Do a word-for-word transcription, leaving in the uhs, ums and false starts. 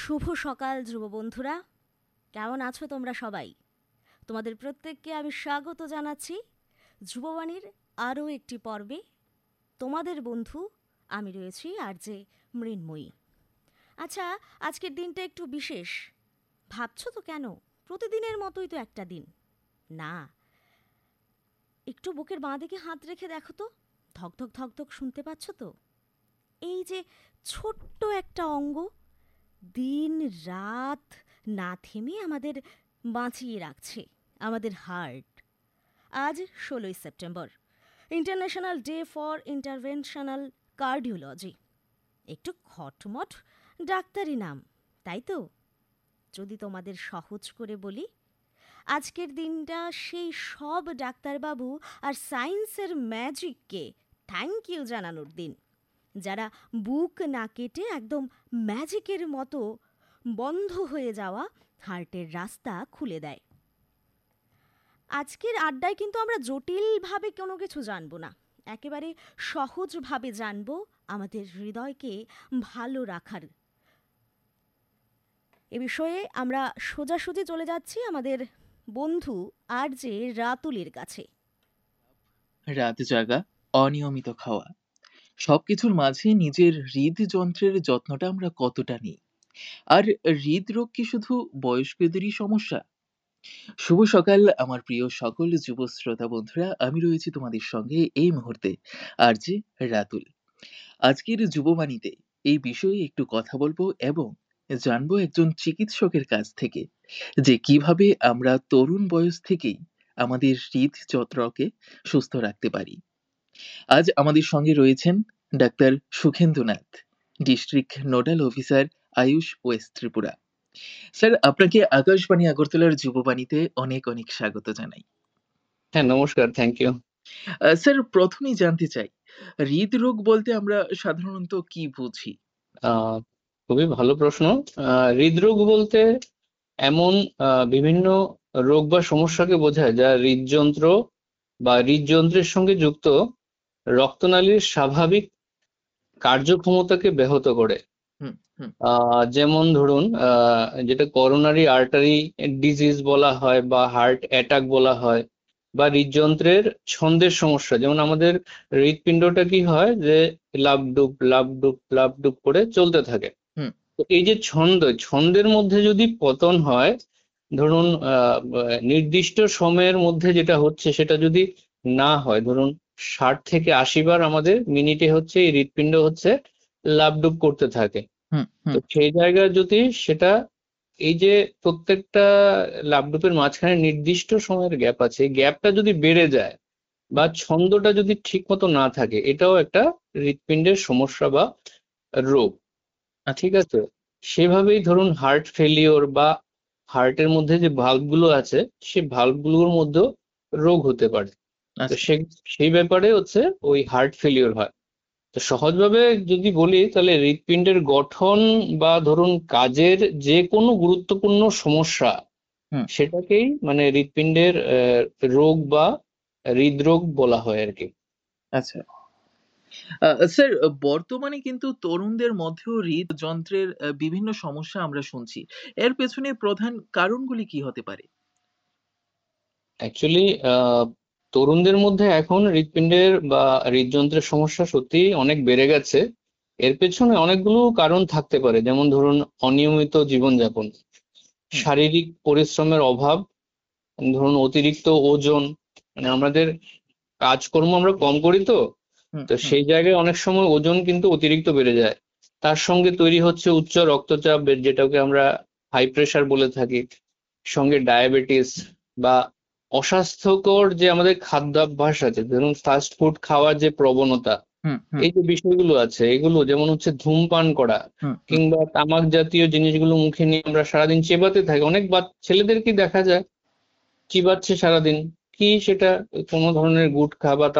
শুভ সকাল যুব বন্ধুরা, কেমন আছো তোমরা সবাই? তোমাদের প্রত্যেককে আমি স্বাগত জানাচ্ছি যুববাণীর আরও একটি পর্বে। তোমাদের বন্ধু আমি রয়েছি আর যে মৃন্ময়ী। আচ্ছা, আজকের দিনটা একটু বিশেষ। ভাবছো তো কেন? প্রতিদিনের মতোই তো একটা দিন। না, একটু বুকের বাঁ দিকে হাত রেখে দেখো তো, ধকধক ধকধক শুনতে পাচ্ছ তো? এই যে ছোট্ট একটা অঙ্গ দিন রাত না থেমে আমাদের বাঁচিয়ে রাখছে, আমাদের হার্ট। আজ ষোলোই September, international day for interventional cardiology. একটু খটমট ডাক্তারি নাম, তাই তো? যদি তোমাদের সহজ করে বলি, আজকের দিনটা সেই সব ডাক্তারবাবু আর সায়েন্সের ম্যাজিককে থ্যাংক ইউ জানানোর দিন, যারা বুক না কেটে একদম ম্যাজিকের মতো বন্ধ হয়ে যাওয়া হার্টের রাস্তা খুলে দেয়। আজকের আড্ডায় কিন্তু আমরা জটিলভাবে কোনো কিছু জানবো না, একেবারে সহজভাবে জানবো আমাদের হৃদয়কে ভালো রাখার। এ বিষয়ে আমরা সোজাসুজি চলে যাচ্ছি আমাদের বন্ধু আর যে রাতুলের কাছে। রাত জাগা, অনিয়মিত খাওয়া, সবকিছুর মাঝে নিজের হৃদযন্ত্রের যত্নটা আমরা কতটা নিই। আর হৃদরোগ কি শুধু বয়স্কদেরই সমস্যা? শুভ সকাল আমার প্রিয় সকল যুব শ্রোতা বন্ধুরা, আমি রয়েছি তোমাদের সঙ্গে এই মুহূর্তে আর যে রাতুল। আজকের যুববাণীতে এই বিষয়ে একটু কথা বলবো এবং জানবো একজন চিকিৎসকের কাছ থেকে যে কিভাবে আমরা তরুণ বয়স থেকেই আমাদের হৃদযন্ত্রকে সুস্থ রাখতে পারি। আজ আমাদের সঙ্গে রয়েছেন doctor সুখেন্দুনাথ, district nodal officer, Ayush West Tripura. Sir, আপনাকে আকাশবাণী আগরতলার যুববাণীতে অনেক অনেক স্বাগত জানাই। হ্যাঁ, নমস্কার, থ্যাংক ইউ। আহ, স্যার, প্রথমেই জানতে চাই, হৃদরোগ বলতে আমরা সাধারণত কি বুঝি? আহ, খুবই ভালো প্রশ্ন। আহ, হৃদরোগ বলতে এমন আহ, বিভিন্ন রোগ বা সমস্যাকে বোঝায় যা হৃদযন্ত্র বা হৃদযন্ত্রের সঙ্গে যুক্ত রক্তনালীর স্বাভাবিক কার্যক্ষমতাকে ব্যাহত করে। হুম হুম আহ, যেমন ধরুন, আহ, যেটা করোনারি আর্টারি ডিজিজ বলা হয় বা হার্ট অ্যাটাক বলা হয়, বা হৃদযন্ত্রের ছন্দের সমস্যা, যেমন আমাদের হৃৎপিণ্ডটা কি হয় যে লাবডুব লাবডুব লাবডুব করে চলতে থাকে। হুম তো এই যে ছন্দ, ছন্দের মধ্যে যদি পতন হয়, ধরুন আহ নির্দিষ্ট সময়ের মধ্যে যেটা হচ্ছে সেটা যদি না হয়, ধরুন ষাট থেকে আশি বার আমাদের মিনিটে হচ্ছে এই হৃৎপিণ্ড হচ্ছে লাবডুব করতে থাকে। হুম তো হুম সেই জায়গায় যদি সেটা, এই যে প্রত্যেকটা লাবডুপের মাঝখানে নির্দিষ্ট সময়ের গ্যাপ আছে, এই গ্যাপটা যদি বেড়ে যায় বা ছন্দটা যদি ঠিক মতো না থাকে, এটাও একটা হৃৎপিণ্ডের সমস্যা বা রোগ। আচ্ছা ঠিক আছে? সেভাবেই ধরুন হার্ট ফেলিওর বা হার্টের মধ্যে যে ভালভগুলো আছে সেই ভালভগুলোর মধ্যেও রোগ হতে পারে। তো আচ্ছা সে সেই ব্যাপারে হচ্ছে ওই হার্ট ফেলিওর হয়। তো সহজভাবে যদি বলি তাহলে হৃৎপিণ্ডের গঠন বা ধরুন কাজের যে কোনো গুরুত্বপূর্ণ সমস্যা, হুম সেটাকেই মানে হৃৎপিণ্ডের আহ, রোগ বা হৃদরোগ বলা হয় আর কি। আচ্ছা আহ, স্যার, বর্তমানে কিন্তু তরুণদের মধ্যেও হৃদযন্ত্রের আহ, বিভিন্ন সমস্যা আমরা শুনছি। এর পেছনে প্রধান কারণগুলি কি হতে পারে? অ্যাকচুয়ালি তরুণদের মধ্যে এখন হৃৎপিণ্ডের বা হৃদযন্ত্রের সমস্যা সত্যি অনেক বেড়ে গেছে। এর পেছনে অনেকগুলো কারণ থাকতে পারে, যেমন ধরুন অনিয়মিত জীবনযাপন, হুম শারীরিক পরিশ্রমের অভাব, ধরুন অতিরিক্ত ওজন, মানে আমাদের কাজকর্ম আমরা কম করি তো, হুম তো হুম সেই জায়গায় অনেক সময় ওজন কিন্তু অতিরিক্ত বেড়ে যায়। তার সঙ্গে তৈরি হচ্ছে উচ্চ রক্তচাপ, যেটাকে আমরা হাই প্রেশার বলে থাকি, সঙ্গে ডায়াবেটিস বা অস্বাস্থ্যকর যে আমাদের খাদ্যাভ্যাস আছে, ধরুন ফাস্ট ফুড খাওয়ার যে প্রবণতা, হুম হুম এই যে বিষয়গুলো আছে, এগুলো যেমন হচ্ছে ধূমপান করা হুম হুম কিংবা তামাক জাতীয় জিনিসগুলো মুখে নিয়ে আমরা সারাদিন চেবাতে থাকি। অনেক বাচ্চা ছেলেদেরকে দেখা যায় চিবাচ্ছে সারাদিন, কি সেটা কোনো ধরনের গুটখা বা